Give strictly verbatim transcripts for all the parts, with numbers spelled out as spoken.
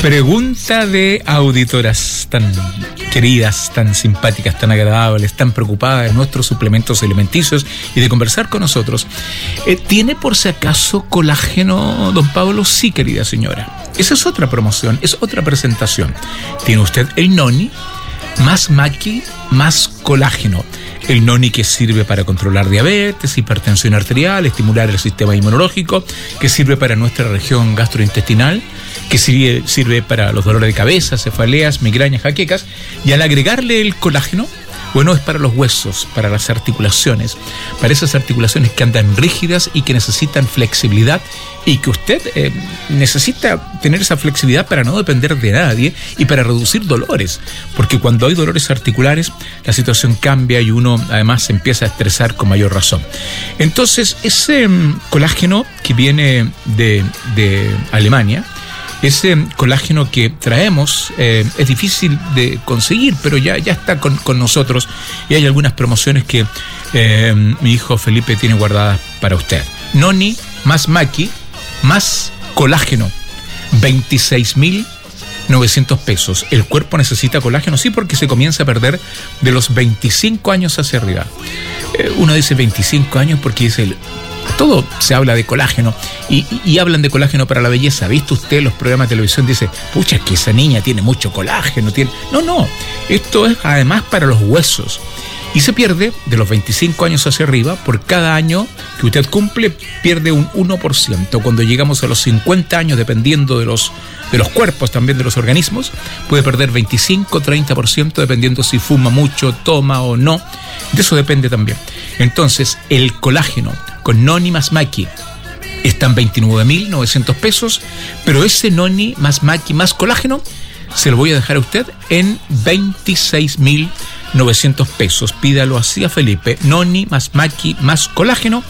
Pregunta de auditoras tan queridas, tan simpáticas, tan agradables, tan preocupadas de nuestros suplementos alimenticios y de conversar con nosotros. Eh, ¿Tiene por si acaso colágeno, don Pablo? Sí, querida señora. Esa es otra promoción, es otra presentación. Tiene usted el Noni, más maqui, más colágeno. El Noni, que sirve para controlar diabetes, hipertensión arterial, estimular el sistema inmunológico, que sirve para nuestra región gastrointestinal, que sirve, sirve para los dolores de cabeza, cefaleas, migrañas, jaquecas, y al agregarle el colágeno, bueno, es para los huesos, para las articulaciones, para esas articulaciones que andan rígidas y que necesitan flexibilidad, y que usted eh, necesita tener esa flexibilidad para no depender de nadie y para reducir dolores, porque cuando hay dolores articulares la situación cambia y uno además se empieza a estresar con mayor razón. Entonces ese um, colágeno que viene de, de Alemania, ese colágeno que traemos eh, es difícil de conseguir, pero ya, ya está con, con nosotros, y hay algunas promociones que eh, mi hijo Felipe tiene guardadas para usted. Noni más maqui más colágeno, veintiséis mil novecientos pesos. El cuerpo necesita colágeno, sí, porque se comienza a perder de los veinticinco años hacia arriba. Eh, uno dice veinticinco años porque dice el... Todo se habla de colágeno y, y, y hablan de colágeno para la belleza. ¿Viste usted los programas de televisión? Dice, pucha, que esa niña tiene mucho colágeno. Tiene... No, no, esto es además para los huesos. Y se pierde de los veinticinco años hacia arriba. Por cada año que usted cumple, pierde un uno por ciento. Cuando llegamos a los cincuenta años, dependiendo de los, de los cuerpos, también de los organismos, puede perder veinticinco, treinta por ciento, dependiendo si fuma mucho, toma o no. De eso depende también. Entonces, el colágeno con Noni más maqui está en veintinueve mil novecientos pesos, pero ese Noni más maqui más colágeno se lo voy a dejar a usted en veintiséis mil novecientos pesos. Pídalo así a Felipe. Noni más maqui más colágeno,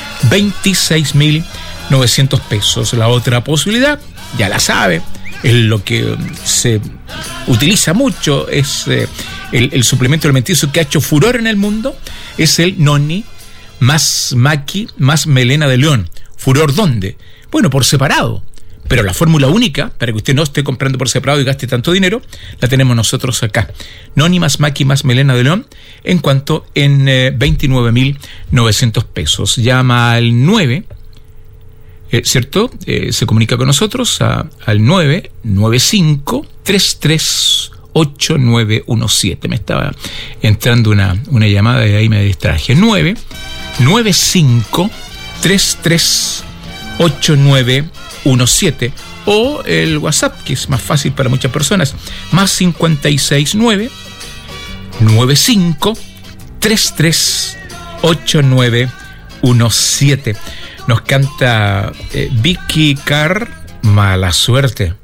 veintiséis mil novecientos pesos. La otra posibilidad, ya la sabe, es lo que se utiliza mucho, es eh, el, el suplemento alimenticio que ha hecho furor en el mundo, es el Noni más maqui más melena de león. ¿Furor dónde? Bueno, por separado. Pero la fórmula única, para que usted no esté comprando por separado y gaste tanto dinero, la tenemos nosotros acá. Noni más maqui más melena de león, en cuanto en eh, veintinueve mil novecientos pesos. Llama al nueve, eh, ¿cierto? Eh, se comunica con nosotros a, al nueve nueve cinco tres tres ocho nueve uno siete. Me estaba entrando una, una llamada y ahí me distraje. nueve nueve cinco tres tres ocho nueve uno siete, o el WhatsApp, que es más fácil para muchas personas, más cincuenta y seis nueve nueve cinco tres tres ocho nueve uno siete. Nos canta eh, Vicky Carr, Mala Suerte.